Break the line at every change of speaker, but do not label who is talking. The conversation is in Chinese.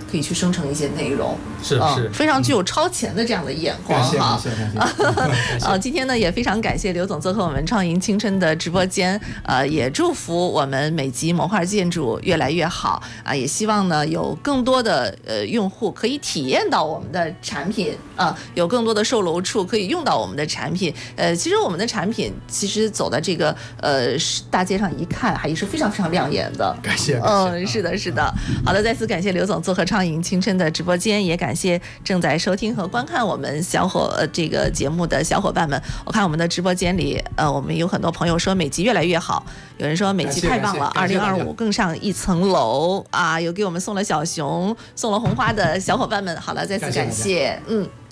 可以去生成一些内容，
是
非常具有超前的这样的眼光哈。今天呢也非常感谢刘总做客我们创盈青春的直播间，也祝福我们美极模块建筑越来越好啊，也希望呢有更多的用户可以体验到我们的产品啊，有更多的售楼处可以用到我们的产品。其实我们的产品其实走在这个大街上一看，还是非常非常亮眼的。
感谢。
是的，是的。好的，再次感谢刘总做客创盈青春的直播间，也感谢正在收听和观看我们这个节目的小伙伴们。我看我们的直播间里，我们有很多朋友说美极越来越好，有人说美极太棒了，2025更上一层楼啊！有给我们送了小熊、送了红花的小伙伴们，好了，再次感谢，